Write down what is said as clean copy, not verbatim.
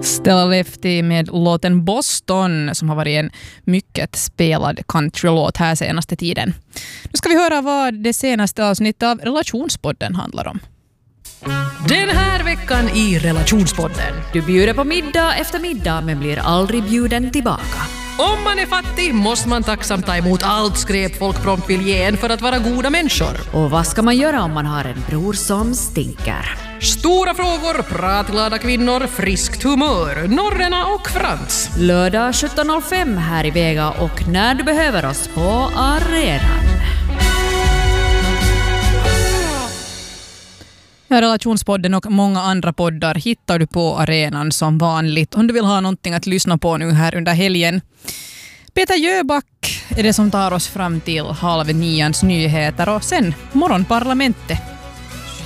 Stella Lefty med låten Boston som har varit en mycket spelad countrylåt här senaste tiden. Nu ska vi höra vad det senaste avsnittet av Relationspodden handlar om. Den här veckan i Relationspodden. Du bjuder på middag efter middag men blir aldrig bjuden tillbaka. Om man är fattig måste man tacksamt ta emot allt skräp folk prompt vill ge en för att vara goda människor. Och vad ska man göra om man har en bror som stinker? Stora frågor, pratglada kvinnor, friskt humör, Norrena och Frans. Lördag 17.05 här i Vega och när du behöver oss på arenan. Relationspodden och många andra poddar hittar du på arenan som vanligt om du vill ha någonting att lyssna på nu här under helgen. Peter Jöback är det som tar oss fram till 8:30 nyheter och sen morgonparlamentet.